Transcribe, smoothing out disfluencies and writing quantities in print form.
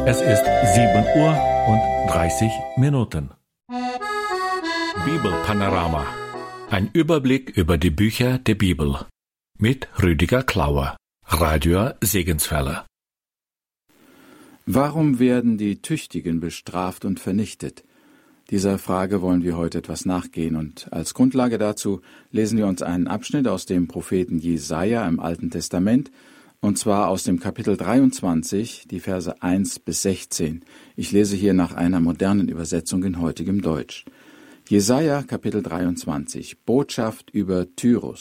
Es ist 7:30 Uhr. Bibelpanorama. Ein Überblick über die Bücher der Bibel. Mit Rüdiger Klauer, Radio Segenswelle. Warum werden die Tüchtigen bestraft und vernichtet? Dieser Frage wollen wir heute etwas nachgehen, und als Grundlage dazu lesen wir uns einen Abschnitt aus dem Propheten Jesaja im Alten Testament, und zwar aus dem Kapitel 23, die Verse 1 bis 16. Ich lese hier nach einer modernen Übersetzung in heutigem Deutsch. Jesaja, Kapitel 23, Botschaft über Tyrus.